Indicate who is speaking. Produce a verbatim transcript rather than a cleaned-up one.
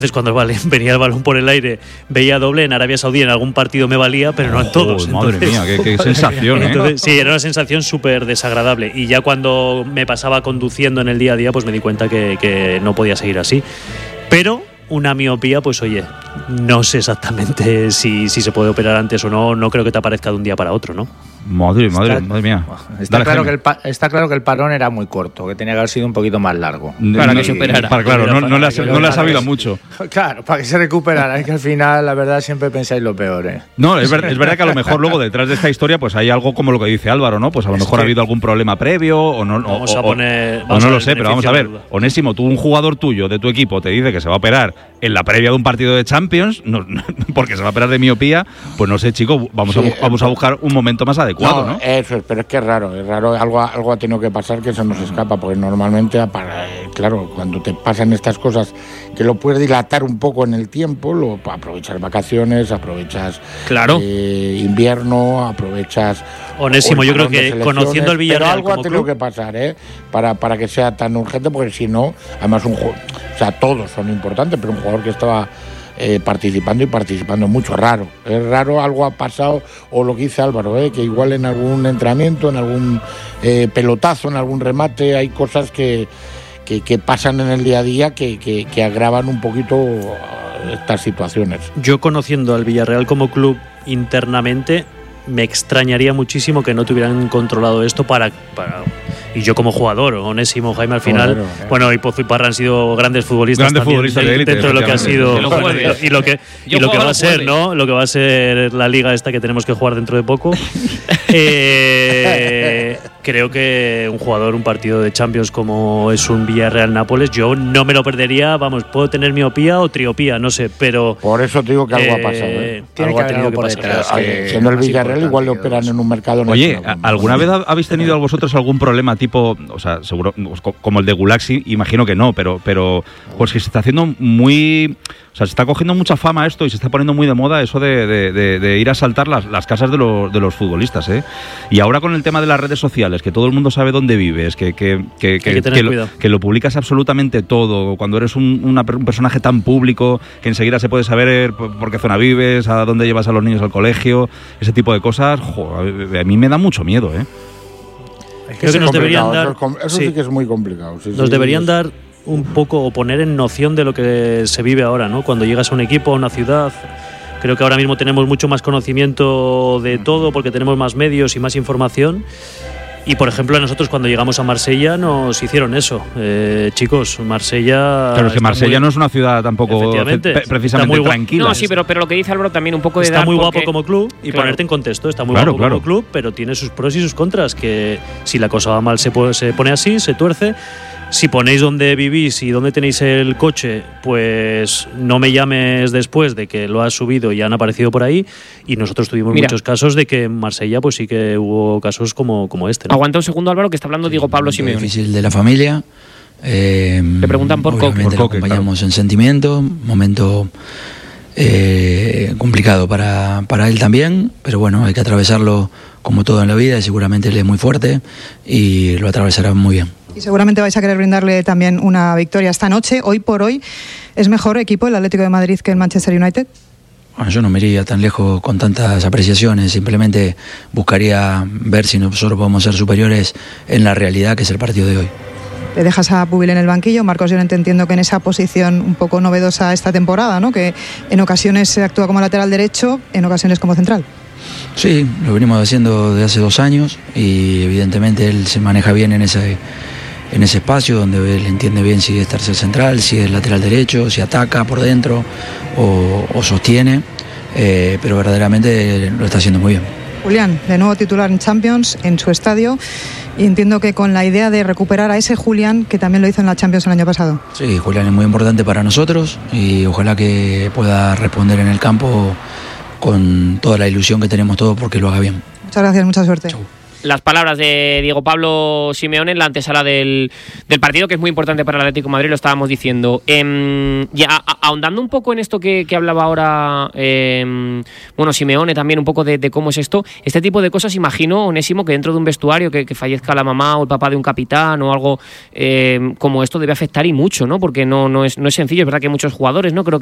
Speaker 1: Entonces cuando vale, venía el balón por el aire, veía doble. En Arabia Saudí en algún partido me valía, pero no en todos.
Speaker 2: Oh, madre
Speaker 1: entonces,
Speaker 2: mía, qué, qué sensación, ¿eh?
Speaker 1: Entonces, sí, era una sensación súper desagradable. Y ya cuando me pasaba conduciendo en el día a día, pues me di cuenta que, que no podía seguir así. Pero una miopía, pues oye, no sé exactamente si, si se puede operar antes o no. No creo que te aparezca de un día para otro, ¿no?
Speaker 2: Madre, madre,
Speaker 3: está,
Speaker 2: madre mía.
Speaker 3: Está
Speaker 2: Dale,
Speaker 3: claro, que
Speaker 2: Jaime.
Speaker 3: el pa, está claro que el parón era muy corto, que tenía que haber sido un poquito más largo.
Speaker 4: Para
Speaker 2: no,
Speaker 4: que se operara.
Speaker 2: Para, claro, no, no le ha,
Speaker 3: que
Speaker 2: no le ha
Speaker 3: lo
Speaker 2: sabido
Speaker 3: hagas.
Speaker 2: mucho.
Speaker 3: Claro, para que se recuperara. Es que al final, la verdad, siempre pensáis lo peor, ¿eh?
Speaker 2: No, es, ver, es verdad que a lo mejor luego detrás de esta historia pues hay algo como lo que dice Álvaro, ¿no? Pues a lo
Speaker 3: Es
Speaker 2: mejor
Speaker 3: que
Speaker 2: ha habido algún problema previo o no.
Speaker 1: Vamos
Speaker 2: o,
Speaker 1: a poner.
Speaker 2: o,
Speaker 1: Vamos
Speaker 2: o
Speaker 1: a
Speaker 2: no
Speaker 1: ver
Speaker 2: lo sé, pero vamos a ver. Onésimo, tú, un jugador tuyo de tu equipo, te dice que se va a operar en la previa de un partido de Champions, no, no, porque se va a operar de miopía, pues no sé, chico, vamos,
Speaker 3: Sí,
Speaker 2: a, vamos a buscar un momento más adecuado, ¿no?
Speaker 3: No, eso es, pero es que es raro, es raro, algo, algo ha tenido que pasar que se nos escapa, porque normalmente, para, claro, cuando te pasan estas cosas que lo puedes dilatar un poco en el tiempo, lo aprovechas vacaciones, aprovechas
Speaker 4: Claro.
Speaker 3: eh, invierno, aprovechas...
Speaker 1: Onésimo,
Speaker 3: o el
Speaker 1: yo creo
Speaker 3: parón de
Speaker 1: que
Speaker 3: selecciones,
Speaker 1: conociendo el Villarreal
Speaker 3: pero algo
Speaker 1: como
Speaker 3: ha tenido
Speaker 1: club,
Speaker 3: que pasar, ¿eh? Para, para que sea tan urgente, porque si no, además un juego, o sea, todos son importantes, pero un jugador que estaba eh, participando y participando mucho, raro, es raro, algo ha pasado, o lo que dice Álvaro, ¿eh? Que igual en algún entrenamiento, en algún eh, pelotazo, en algún remate, hay cosas que, que, que pasan en el día a día que, que, que agravan un poquito estas situaciones.
Speaker 1: yo conociendo al Villarreal como club internamente, me extrañaría muchísimo que no tuvieran controlado esto para, para y yo como jugador, Onésimo, Jaime, al final,
Speaker 3: Claro, eh.
Speaker 1: bueno, y Pozo y Parra han sido grandes futbolistas,
Speaker 2: Grandes
Speaker 1: también,
Speaker 2: futbolistas de élite,
Speaker 1: dentro de lo que ha sido
Speaker 4: Que lo juegues.
Speaker 1: y lo que
Speaker 4: Yo
Speaker 1: y lo que
Speaker 4: juego
Speaker 1: va a
Speaker 4: los
Speaker 1: ser,
Speaker 4: jueves.
Speaker 1: ¿no? Lo que va a ser la liga esta que tenemos que jugar dentro de poco. eh, creo que un jugador, un partido de Champions como es un Villarreal-Nápoles, yo no me lo perdería, vamos, puedo tener miopía o triopía, no sé, pero
Speaker 3: Por eso te digo que algo
Speaker 1: eh,
Speaker 3: ha pasado, ¿eh?
Speaker 1: algo
Speaker 3: Tiene que
Speaker 1: ha
Speaker 3: haber
Speaker 1: tenido
Speaker 3: algo
Speaker 1: que
Speaker 3: por
Speaker 1: pasar.
Speaker 3: detrás,
Speaker 1: Ay,
Speaker 3: que siendo el
Speaker 1: más
Speaker 3: Villarreal
Speaker 1: importante
Speaker 3: igual le
Speaker 1: que
Speaker 3: operan
Speaker 1: dos.
Speaker 3: en un mercado
Speaker 2: Oye,
Speaker 3: nacional.
Speaker 2: ¿alguna vez habéis tenido vosotros algún problema tipo, o sea, seguro, como el de Gulaxi? Imagino que no, pero, pero pues que se está haciendo muy, o sea, se está cogiendo mucha fama esto y se está poniendo muy de moda eso de, de, de, de ir a saltar las, las casas de los, de los futbolistas, ¿eh? Y ahora con el tema de las redes sociales, que todo el mundo sabe dónde vives, que, que, que, que,
Speaker 1: que tener
Speaker 2: que, lo,
Speaker 1: cuidado.
Speaker 2: que lo publicas absolutamente todo, cuando eres un, una, un personaje tan público que enseguida se puede saber por, por qué zona vives, a dónde llevas a los niños al colegio, ese tipo de cosas, jo, a, a mí me da mucho miedo, ¿eh?
Speaker 3: Es
Speaker 1: Creo que
Speaker 3: es
Speaker 1: nos deberían
Speaker 3: complicado,
Speaker 1: dar-
Speaker 3: Eso, es com- eso
Speaker 1: sí.
Speaker 3: sí que es muy complicado. sí,
Speaker 1: Nos
Speaker 3: sí,
Speaker 1: deberían
Speaker 3: es-
Speaker 1: dar un poco o poner en noción de lo que se vive ahora, ¿no? Cuando llegas a un equipo, a una ciudad, creo que ahora mismo tenemos mucho más conocimiento de todo porque tenemos más medios y más información. Y por ejemplo, a nosotros cuando llegamos a Marsella nos hicieron eso. Eh, chicos, Marsella.
Speaker 2: Claro, es que
Speaker 1: está
Speaker 2: Marsella
Speaker 1: muy-
Speaker 2: no es una ciudad tampoco
Speaker 1: Efectivamente,
Speaker 2: pre- precisamente
Speaker 1: está muy guay.
Speaker 2: tranquila.
Speaker 4: No, sí, pero, pero lo que dice Álvaro también un poco de
Speaker 1: Está
Speaker 4: dar
Speaker 1: muy
Speaker 4: porque-
Speaker 1: guapo como club y
Speaker 4: Claro.
Speaker 1: ponerte en contexto. Está muy
Speaker 2: Claro,
Speaker 1: guapo
Speaker 2: claro.
Speaker 1: como club, pero tiene sus pros y sus contras. Que si la cosa va mal se, puede- se pone así, se tuerce. Si ponéis dónde vivís y dónde tenéis el coche, pues no me llames después de que lo has subido y han aparecido por ahí. Y nosotros tuvimos
Speaker 4: Mira.
Speaker 1: muchos casos de que en Marsella pues sí que hubo casos como, como este, ¿no?
Speaker 4: Aguanta un segundo, Álvaro, que está hablando Diego Pablo
Speaker 5: Momento
Speaker 4: Simeone.
Speaker 5: difícil de la familia. Eh,
Speaker 4: Le preguntan por Coque.
Speaker 5: obviamente
Speaker 2: Por
Speaker 5: lo
Speaker 2: Coque,
Speaker 5: acompañamos en sentimiento, momento eh, complicado para, para él también, pero bueno, hay que atravesarlo como todo en la vida y seguramente él es muy fuerte y lo atravesará muy bien.
Speaker 6: Y seguramente vais a querer brindarle también una victoria esta noche. Hoy por hoy, ¿es mejor equipo el Atlético de Madrid que el Manchester United?
Speaker 5: Bueno, yo no me iría tan lejos con tantas apreciaciones, simplemente buscaría ver si nosotros podemos ser superiores en la realidad que es el partido de hoy.
Speaker 6: Te dejas a Pubil en el banquillo. Marcos Llorente, entiendo que en esa posición un poco novedosa esta temporada, ¿no? Que en ocasiones actúa como lateral derecho, en ocasiones como central.
Speaker 5: Sí, lo venimos haciendo desde hace dos años y evidentemente él se maneja bien en ese, en ese espacio donde él entiende bien si es tercer central, si es lateral derecho, si ataca por dentro o, o sostiene, eh, pero verdaderamente lo está haciendo muy bien.
Speaker 6: Julián, de nuevo titular en Champions, en su estadio, y entiendo que con la idea de recuperar a ese Julián que también lo hizo en la Champions el año pasado.
Speaker 5: Sí, Julián es muy importante para nosotros y ojalá que pueda responder en el campo con toda la ilusión que tenemos todos porque lo haga bien.
Speaker 6: Muchas gracias, mucha suerte.
Speaker 5: Chau.
Speaker 4: las palabras de Diego Pablo Simeone en la antesala del, del partido, que es muy importante para el Atlético de Madrid, lo estábamos diciendo. Eh, ya a, ahondando un poco en esto que, que hablaba ahora, eh, bueno, Simeone también, un poco de, de cómo es esto, este tipo de cosas, imagino, Onésimo, que dentro de un vestuario que, que fallezca la mamá o el papá de un capitán o algo eh, como esto debe afectar y mucho, ¿no? Porque no, no, es, no es sencillo, es verdad que hay muchos jugadores, ¿no? Creo